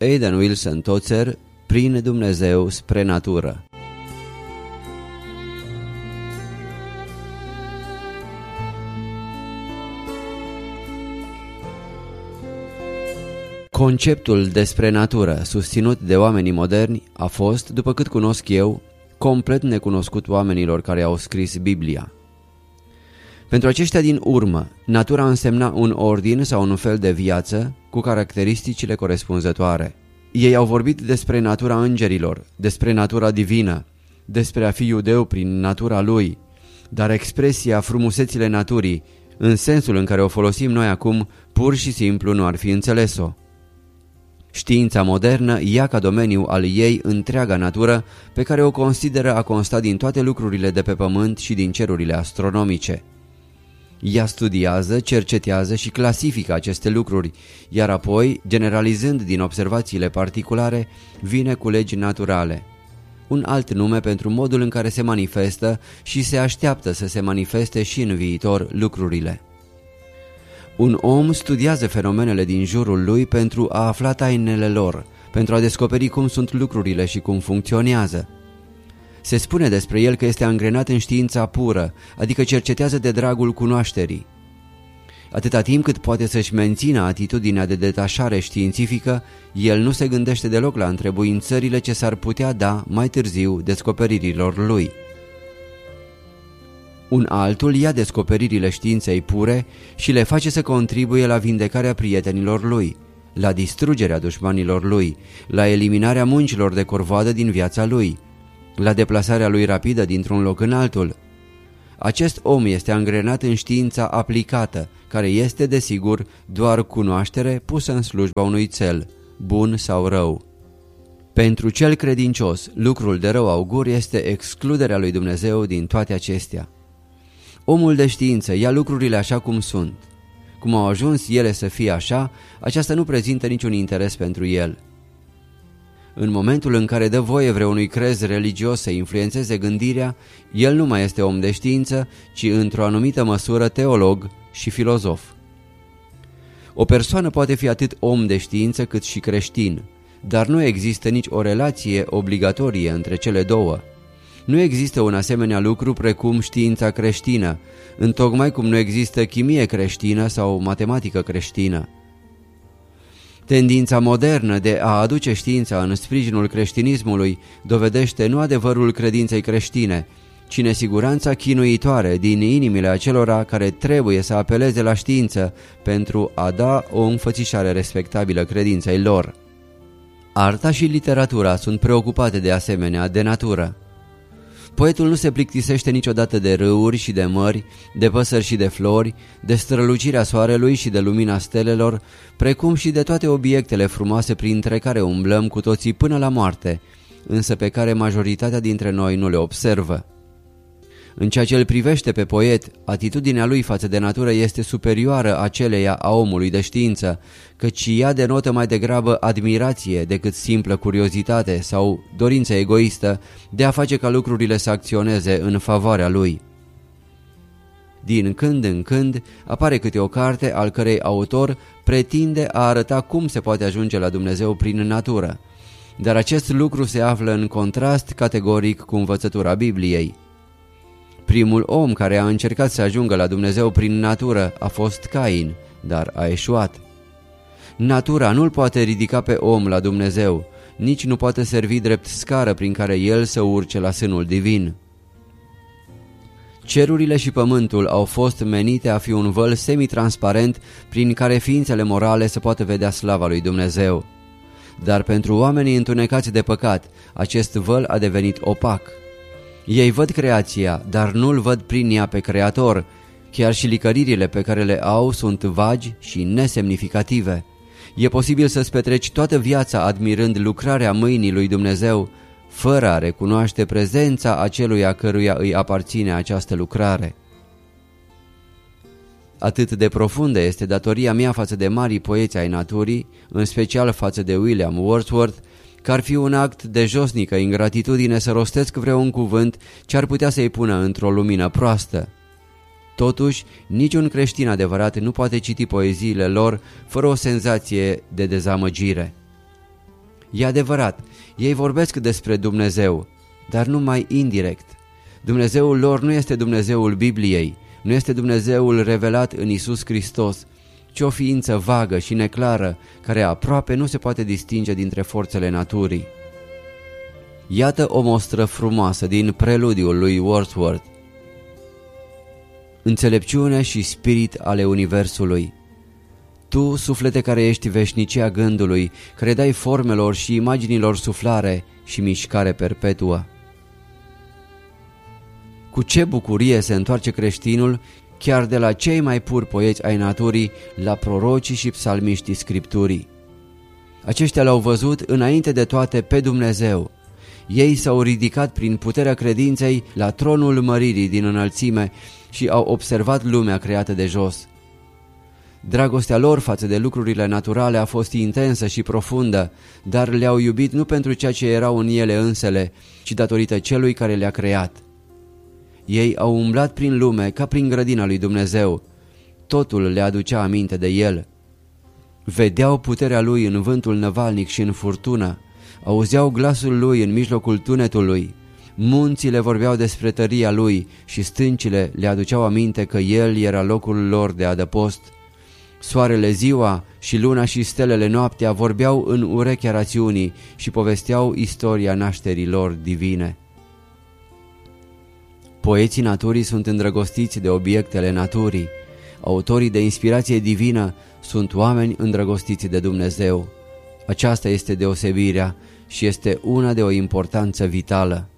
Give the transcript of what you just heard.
Aidan Wilson Tozer, Prin Dumnezeu spre natură. Conceptul despre natură, susținut de oamenii moderni, a fost, după cât cunosc eu, complet necunoscut oamenilor care au scris Biblia. Pentru aceștia din urmă, natura însemna un ordin sau un fel de viață cu caracteristicile corespunzătoare. Ei au vorbit despre natura îngerilor, despre natura divină, despre a fi iudeu prin natura lui, dar expresia frumusețile naturii, în sensul în care o folosim noi acum, pur și simplu nu ar fi înțeles-o. Știința modernă ia ca domeniu al ei întreaga natură, pe care o consideră a consta din toate lucrurile de pe pământ și din cerurile astronomice. Ea studiază, cercetează și clasifică aceste lucruri, iar apoi, generalizând din observațiile particulare, vine cu legi naturale. Un alt nume pentru modul în care se manifestă și se așteaptă să se manifeste și în viitor lucrurile. Un om studiază fenomenele din jurul lui pentru a afla tainele lor, pentru a descoperi cum sunt lucrurile și cum funcționează. Se spune despre el că este angrenat în știința pură, adică cercetează de dragul cunoașterii. Atâta timp cât poate să-și mențină atitudinea de detașare științifică, el nu se gândește deloc la întrebuințările ce s-ar putea da mai târziu descoperirilor lui. Un altul ia descoperirile științei pure și le face să contribuie la vindecarea prietenilor lui, la distrugerea dușmanilor lui, la eliminarea muncilor de corvoadă din viața lui, la deplasarea lui rapidă dintr-un loc în altul. Acest om este angrenat în știința aplicată, care este, desigur, doar cunoaștere pusă în slujba unui cel, bun sau rău. Pentru cel credincios, lucrul de rău augur este excluderea lui Dumnezeu din toate acestea. Omul de știință ia lucrurile așa cum sunt. Cum au ajuns ele să fie așa, aceasta nu prezintă niciun interes pentru el. În momentul în care dă voie vreunui crez religios să influențeze gândirea, el nu mai este om de știință, ci într-o anumită măsură teolog și filozof. O persoană poate fi atât om de știință cât și creștin, dar nu există nici o relație obligatorie între cele două. Nu există un asemenea lucru precum știința creștină, întocmai cum nu există chimie creștină sau matematică creștină. Tendința modernă de a aduce știința în sprijinul creștinismului dovedește nu adevărul credinței creștine, ci nesiguranța chinuitoare din inimile acelora care trebuie să apeleze la știință pentru a da o înfățișare respectabilă credinței lor. Arta și literatura sunt preocupate de asemenea de natură. Poetul nu se plictisește niciodată de râuri și de mări, de păsări și de flori, de strălucirea soarelui și de lumina stelelor, precum și de toate obiectele frumoase printre care umblăm cu toții până la moarte, însă pe care majoritatea dintre noi nu le observă. În ceea ce îl privește pe poet, atitudinea lui față de natură este superioară aceleia a omului de știință, căci ea denotă mai degrabă admirație decât simplă curiozitate sau dorință egoistă de a face ca lucrurile să acționeze în favoarea lui. Din când în când apare câte o carte al cărei autor pretinde a arăta cum se poate ajunge la Dumnezeu prin natură, dar acest lucru se află în contrast categoric cu învățătura Bibliei. Primul om care a încercat să ajungă la Dumnezeu prin natură a fost Cain, dar a eșuat. Natura nu-l poate ridica pe om la Dumnezeu, nici nu poate servi drept scară prin care el să urce la sânul divin. Cerurile și pământul au fost menite a fi un văl semitransparent prin care ființele morale să poată vedea slava lui Dumnezeu. Dar pentru oamenii întunecați de păcat, acest văl a devenit opac. Ei văd creația, dar nu-l văd prin ea pe Creator. Chiar și licăririle pe care le au sunt vagi și nesemnificative. E posibil să-ți petreci toată viața admirând lucrarea mâinii lui Dumnezeu, fără a recunoaște prezența aceluia căruia îi aparține această lucrare. Atât de profundă este datoria mea față de marii poeți ai naturii, în special față de William Wordsworth, că ar fi un act de josnică ingratitudine să rostesc vreun cuvânt ce ar putea să-i pună într-o lumină proastă. Totuși, niciun creștin adevărat nu poate citi poeziile lor fără o senzație de dezamăgire. E adevărat, ei vorbesc despre Dumnezeu, dar numai indirect. Dumnezeul lor nu este Dumnezeul Bibliei, nu este Dumnezeul revelat în Iisus Hristos, ci o ființă vagă și neclară, care aproape nu se poate distinge dintre forțele naturii. Iată o mostră frumoasă din preludiul lui Wordsworth. Înțelepciune și spirit ale universului. Tu, suflete care ești veșnicia gândului, care dai formelor și imaginilor suflare și mișcare perpetuă. Cu ce bucurie se întoarce creștinul, chiar de la cei mai puri poeți ai naturii, la prorocii și psalmiștii Scripturii. Aceștia l-au văzut înainte de toate pe Dumnezeu. Ei s-au ridicat prin puterea credinței la tronul măririi din înălțime și au observat lumea creată de jos. Dragostea lor față de lucrurile naturale a fost intensă și profundă, dar le-au iubit nu pentru ceea ce erau în ele însele, ci datorită celui care le-a creat. Ei au umblat prin lume ca prin grădina lui Dumnezeu. Totul le aducea aminte de el. Vedeau puterea lui în vântul năvalnic și în furtună. Auzeau glasul lui în mijlocul tunetului. Munții le vorbeau despre tăria lui și stâncile le aduceau aminte că el era locul lor de adăpost. Soarele ziua și luna și stelele noaptea vorbeau în urechea rațiunii și povesteau istoria nașterii lor divine. Poeții naturii sunt îndrăgostiți de obiectele naturii. Autorii de inspirație divină sunt oameni îndrăgostiți de Dumnezeu. Aceasta este deosebirea și este una de o importanță vitală.